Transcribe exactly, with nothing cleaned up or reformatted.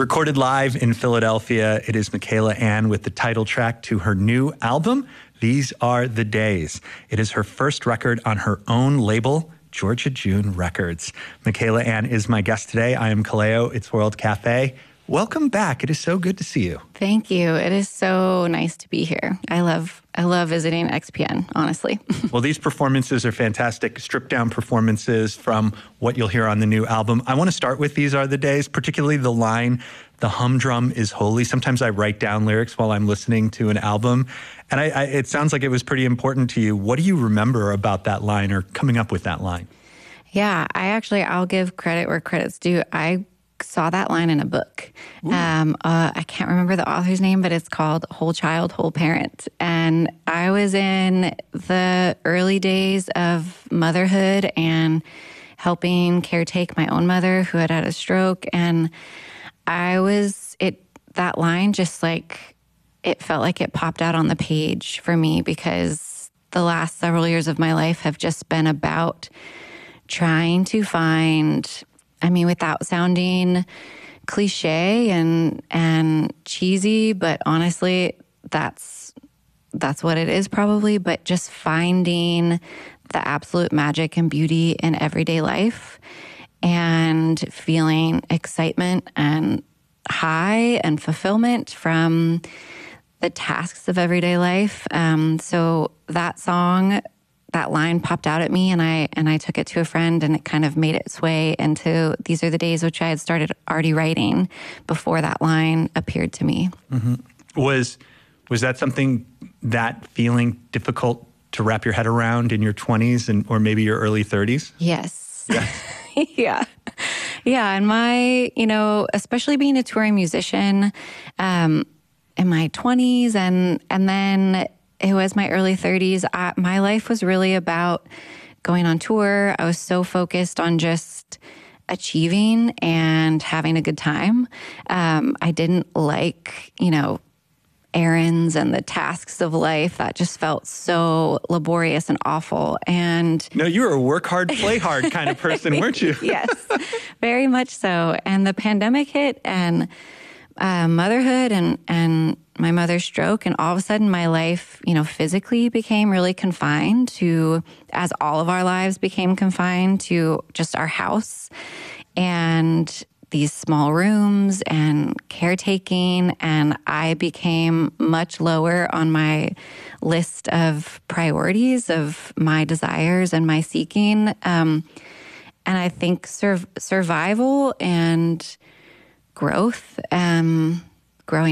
Recorded live in Philadelphia, it is Michaela Anne with the title track to her new album, These Are the Days. It is her first record on her own label, Georgia June Records. Michaela Anne is my guest today. I am Kaleo. It's World Cafe. Welcome back. It is so good to see you. Thank you. It is so nice to be here. I love I love visiting X P N, honestly. Well, these performances are fantastic, stripped-down performances from what you'll hear on the new album. I want to start with These Are the Days, particularly the line, "The humdrum is holy." Sometimes I write down lyrics while I'm listening to an album, and I, I, it sounds like it was pretty important to you. What do you remember about that line or coming up with that line? Yeah, I actually, I'll give credit where credit's due. I saw that line in a book. Um, uh, I can't remember the author's name, but it's called Whole Child, Whole Parent. And I was in the early days of motherhood and helping caretake my own mother who had had a stroke. And I was, it, that line just like, it felt like it popped out on the page for me because the last several years of my life have just been about trying to find, I mean, without sounding cliche and and cheesy, but honestly, that's that's what it is probably, but just finding the absolute magic and beauty in everyday life and feeling excitement and high and fulfillment from the tasks of everyday life. Um, so that song, that line popped out at me, and I and I took it to a friend, and it kind of made its way into These Are the Days, which I had started already writing before that line appeared to me. Mm-hmm. Was was that something, that feeling, difficult to wrap your head around in your twenties and or maybe your early thirties? Yes. Yeah. yeah. Yeah. And my, you know, especially being a touring musician um, in my twenties and and then it was my early thirties. I, my life was really about going on tour. I was so focused on just achieving and having a good time. Um, I didn't like, you know, errands and the tasks of life. That just felt so laborious and awful. And no, you were a work hard, play hard kind of person, weren't you? Yes, very much so. And the pandemic hit, and uh, motherhood and and my mother's stroke, and all of a sudden my life, you know, physically became really confined to, as all of our lives became confined to just our house and these small rooms and caretaking. And I became much lower on my list of priorities of my desires and my seeking. Um, and I think sur- survival and growth, um,